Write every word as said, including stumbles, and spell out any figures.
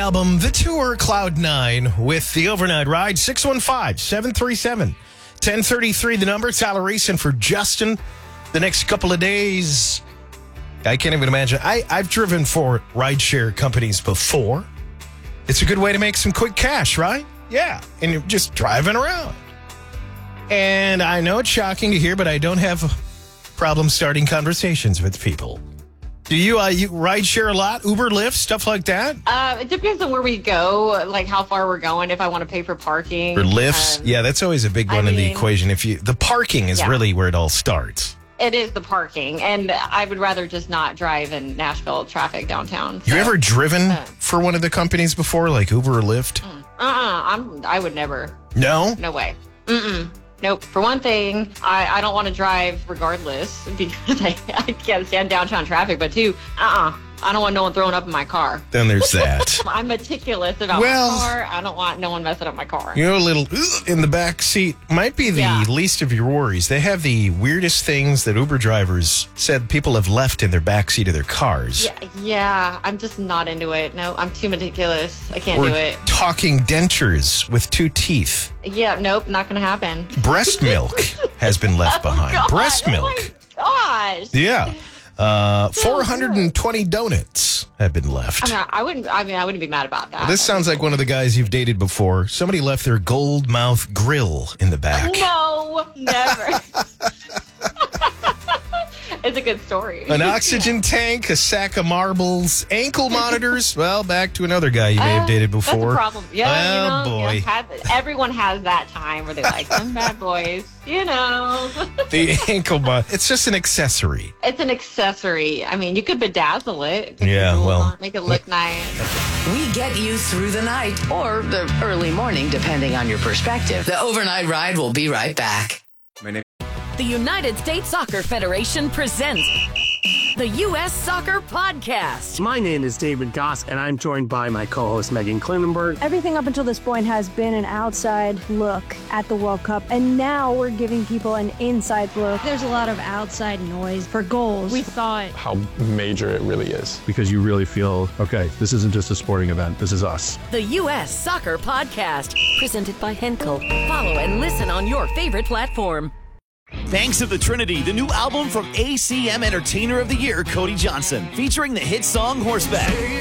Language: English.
Album, The Tour, Cloud nine, with the overnight ride. six one five, seven three seven, one oh three three, the number. Tyler Reese for Justin the next couple of days. I can't even imagine. I, I've driven for rideshare companies before. It's a good way to make some quick cash, right? Yeah. And you're just driving around. And I know it's shocking to hear, but I don't have a problem starting conversations with people. Do you, uh, you ride share a lot? Uber, Lyft, stuff like that? Uh, it depends on where we go, like how far we're going, if I want to pay for parking. Or lifts? Um, yeah, that's always a big one I in mean, the equation. If you The parking is yeah. really where it all starts. It is the parking, and I would rather just not drive in Nashville traffic downtown. So. You ever driven uh, for one of the companies before, like Uber or Lyft? Uh-uh, I'm, I would never. No? No way. Mm-mm. Nope. For one thing, I, I don't want to drive regardless because I, I can't stand downtown traffic. But two, uh-uh. I don't want no one throwing up in my car. Then there's that. I'm meticulous about well, my car. I don't want no one messing up my car. You know, a little in the back seat might be the yeah. least of your worries. They have the weirdest things that Uber drivers said people have left in their back seat of their cars. Yeah, yeah. I'm just not into it. No, I'm too meticulous. I can't We're do it. Talking dentures with two teeth. Yeah, nope, not going to happen. Breast milk has been left behind. Oh, Breast milk. Oh, my gosh. Yeah. Uh, four hundred twenty donuts have been left. I mean, I wouldn't. I mean, I wouldn't be mad about that. Well, this sounds like one of the guys you've dated before. Somebody left their gold mouth grill in the back. No, never. It's a good story. An oxygen tank, a sack of marbles, ankle monitors. Well, back to another guy you may have dated before. That's a problem. Yeah, oh, you know, boy. You know, had, everyone has that time where they like them bad boys. You know. The ankle monitor. It's just an accessory. It's an accessory. I mean, you could bedazzle it. Yeah, well. On, make it look nice. We get you through the night or the early morning, depending on your perspective. The overnight ride will be right back. My name. The United States Soccer Federation presents the U S Soccer Podcast. My name is David Goss, and I'm joined by my co-host, Megan Klinenberg. Everything up until this point has been an outside look at the World Cup, and now we're giving people an inside look. There's a lot of outside noise for goals. We thought how major it really is. Because you really feel, okay, this isn't just a sporting event, this is us. The U S Soccer Podcast, presented by Henkel. Follow and listen on your favorite platform. Thanks to the Trinity, the new album from A C M Entertainer of the Year, Cody Johnson, featuring the hit song Horseback.